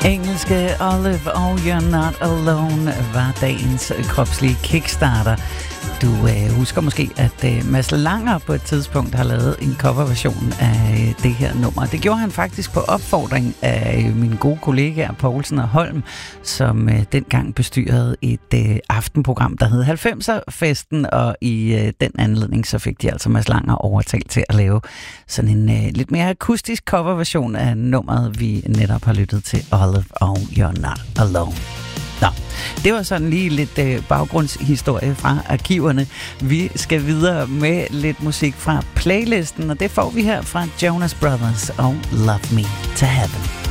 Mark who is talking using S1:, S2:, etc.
S1: Engelske Olive og You're Not Alone var dagens kropslige kickstarter. Du husker måske, at Mads Langer på et tidspunkt har lavet en coverversion af det her nummer. Det gjorde han faktisk på opfordring af mine gode kollegaer Poulsen og Holm, som dengang bestyrede et aftenprogram, der hed 90'er-festen, og i den anledning så fik de altså Mads Langer overtalt til at lave sådan en lidt mere akustisk coverversion af nummeret, vi netop har lyttet til, Olive og You're Not Alone. Nå, det var sådan lige lidt baggrundshistorie fra arkiverne. Vi skal videre med lidt musik fra playlisten, og det får vi her fra Jonas Brothers og Love Me to Heaven.